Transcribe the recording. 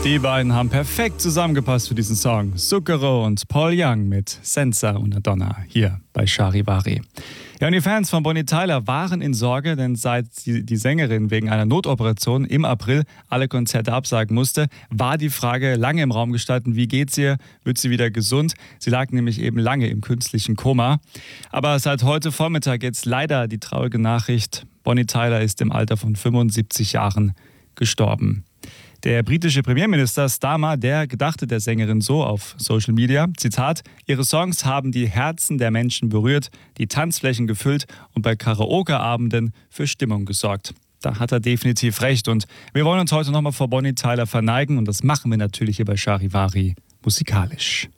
Die beiden haben perfekt zusammengepasst für diesen Song. Zucchero und Paul Young mit Senza una Donna hier bei Charivari. Ja, und die Fans von Bonnie Tyler waren in Sorge, denn seit die Sängerin wegen einer Notoperation im April alle Konzerte absagen musste, war die Frage lange im Raum gestanden, wie geht's ihr? Wird sie wieder gesund? Sie lag nämlich eben lange im künstlichen Koma. Aber seit heute Vormittag jetzt leider die traurige Nachricht, Bonnie Tyler ist im Alter von 75 Jahren gestorben. Der britische Premierminister Starmer, der gedachte der Sängerin so auf Social Media, Zitat, ihre Songs haben die Herzen der Menschen berührt, die Tanzflächen gefüllt und bei Karaoke-Abenden für Stimmung gesorgt. Da hat er definitiv recht und wir wollen uns heute nochmal vor Bonnie Tyler verneigen und das machen wir natürlich hier bei Charivari musikalisch.